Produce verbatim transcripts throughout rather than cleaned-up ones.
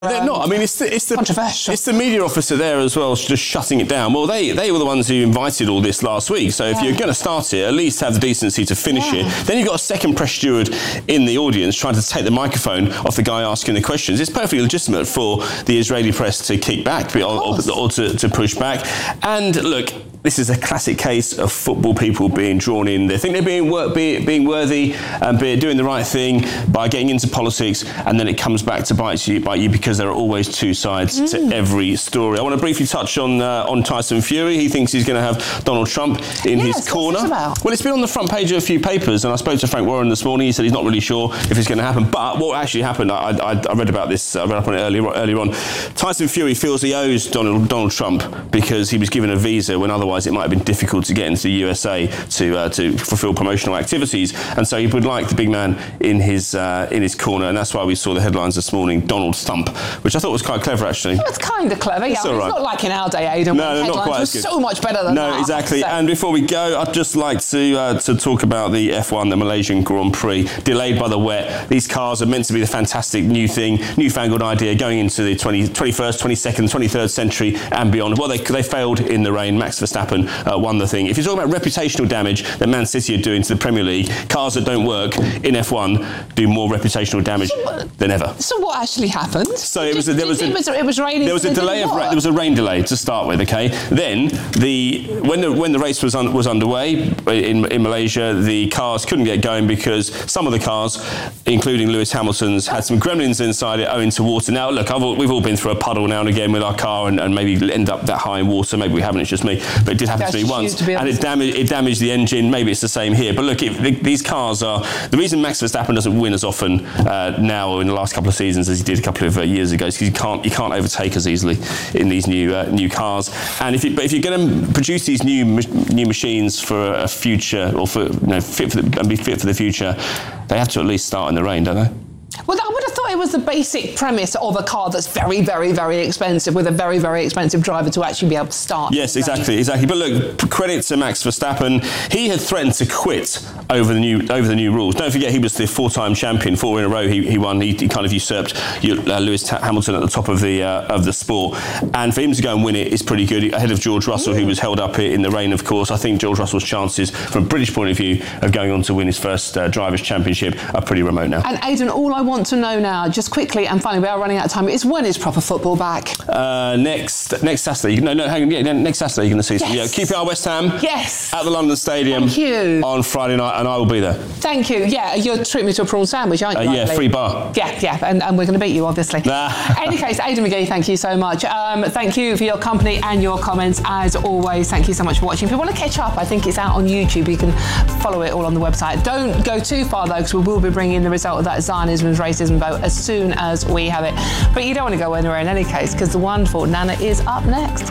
They're not. I mean, it's the, it's the controversial. It's the media officer there as well, just shutting it down. Well, they they were the ones who invited all this last week. So if yeah. you're going to start it, at least have the decency to finish yeah. it. Then you've got a second press steward in the audience trying to take the microphone off the guy asking the questions. It's perfectly legitimate for the Israeli press to kick back or, or, or to, to push back. And look, this is a classic case of football people being drawn in. They think they're being wor- be, being worthy and be, doing the right thing by getting into politics, and then it comes back to bite you, bite you because there are always two sides mm. to every story. I want to briefly touch on uh, on Tyson Fury. He thinks he's going to have Donald Trump in yes, his corner. What's this about? Well, it's been on the front page of a few papers, and I spoke to Frank Warren this morning. He said he's not really sure if it's going to happen. But what actually happened, I, I, I read about this, I read up on it earlier, earlier on. Tyson Fury feels he owes Donald, Donald Trump because he was given a visa when otherwise it might have been difficult to get into the U S A to uh, to fulfil promotional activities, and so he would like the big man in his uh, in his corner, and that's why we saw the headlines this morning, Donald Thump, which I thought was quite clever actually. Well, it's kind of clever, yeah. It's, I mean, right. it's not like in our day, Aidan. No, no, not quite was as good. So much better than no, that. No, exactly. So. And before we go, I'd just like to uh, to talk about the F one, the Malaysian Grand Prix, delayed by the wet. These cars are meant to be the fantastic new thing, newfangled idea going into the twentieth, twenty-first, twenty-second, twenty-third century and beyond. Well, they they failed in the rain. Max Verstappen uh, won the thing. If you're talking about reputational damage that Man City are doing to the Premier League, cars that don't work in F one do more reputational damage so, than ever. So what actually happened? So it was a, there was a, it was, it was raining. There was a delay of ra- there was a rain delay to start with. Okay, then the when the when the race was un, was underway in in Malaysia, the cars couldn't get going because some of the cars, including Lewis Hamilton's, had some gremlins inside it owing to water. Now look, I've, we've all been through a puddle now and again with our car and, and maybe end up that high in water. Maybe we haven't. It's just me, but it did happen That's to me once, to and it damaged it damaged the engine. Maybe it's the same here. But look, it, these cars are the reason Max Verstappen doesn't win as often uh, now or in the last couple of seasons as he did a couple of uh, years ago, because you can't you can't overtake as easily in these new uh, new cars. And if you, but if you're going to produce these new new machines for a future or for you know fit for the, and be fit for the future, they have to at least start in the rain, don't they? Well, I would have thought it was the basic premise of a car that's very, very, very expensive with a very, very expensive driver to actually be able to start. Yes, exactly, exactly. But look, credit to Max Verstappen. He had threatened to quit over the new over the new rules. Don't forget, he was the four-time champion, four in a row. He, he won. He, he kind of usurped uh, Lewis Hamilton at the top of the uh, of the sport. And for him to go and win it is pretty good. Ahead of George Russell, who was held up in the rain, of course. I think George Russell's chances, from a British point of view, of going on to win his first uh, drivers' championship are pretty remote now. And Aidan, all I want to know now, just quickly and finally, we are running out of time, is when is proper football back? Uh, next next Saturday. No, no, hang on. Yeah, next Saturday you're going to see some. Yes. Yeah, Q P R West Ham. Yes. At the London Stadium. Thank you. On Friday night, and I will be there. Thank you. Yeah, you're treating me to a prawn sandwich, aren't you? Uh, yeah, free bar. Yeah, yeah, and, and we're going to beat you, obviously. Nah. In any case, Aidan McGee, thank you so much. Um, thank you for your company and your comments, as always. Thank you so much for watching. If you want to catch up, I think it's out on YouTube. You can follow it all on the website. Don't go too far, though, because we will be bringing the result of that Zionism and racism vote as soon as we have it. But you don't want to go anywhere in any case, because the wonderful Nana is up next.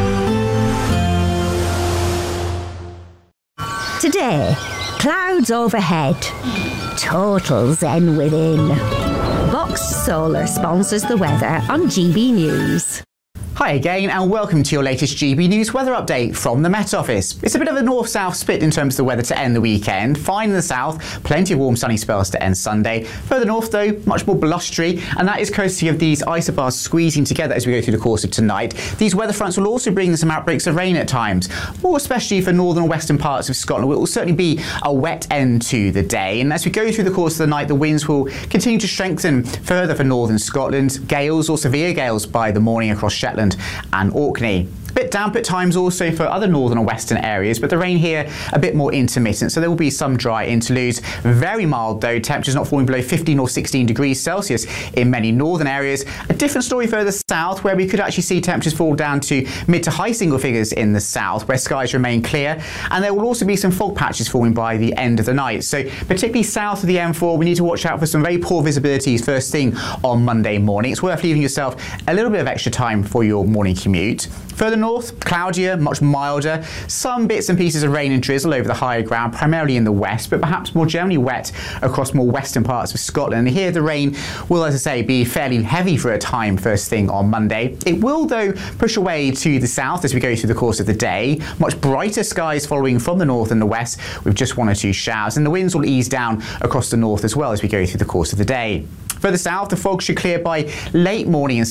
Today, clouds overhead, total zen within. Box Solar sponsors the weather on G B News. Hi again and welcome to your latest G B News weather update from the Met Office. It's a bit of a north-south split in terms of the weather to end the weekend. Fine in the south, plenty of warm sunny spells to end Sunday. Further north though, much more blustery, and that is courtesy of these isobars squeezing together as we go through the course of tonight. These weather fronts will also bring some outbreaks of rain at times, more especially for northern and western parts of Scotland. It will certainly be a wet end to the day, and as we go through the course of the night, the winds will continue to strengthen further for northern Scotland. Gales or severe gales by the morning across Shetland and Orkney. A bit damp at times also for other northern and western areas, but the rain here a bit more intermittent, so there will be some dry interludes. Very mild though, temperatures not falling below fifteen or sixteen degrees Celsius in many northern areas. A different story further south, where we could actually see temperatures fall down to mid to high single figures in the south, where skies remain clear, and there will also be some fog patches forming by the end of the night. So particularly south of the M four, we need to watch out for some very poor visibilities first thing on Monday morning. It's worth leaving yourself a little bit of extra time for your morning commute. Further north, cloudier, much milder. Some bits and pieces of rain and drizzle over the higher ground, primarily in the west, but perhaps more generally wet across more western parts of Scotland. And here the rain will, as I say, be fairly heavy for a time first thing on Monday. It will, though, push away to the south as we go through the course of the day. Much brighter skies following from the north and the west with just one or two showers. And the winds will ease down across the north as well as we go through the course of the day. Further south, the fog should clear by late morning and